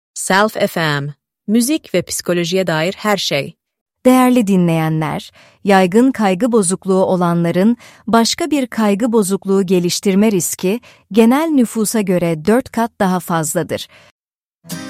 Self FM, müzik ve psikolojiye dair her şey. Değerli dinleyenler, yaygın kaygı bozukluğu olanların başka bir kaygı bozukluğu geliştirme riski genel nüfusa göre 4 kat daha fazladır.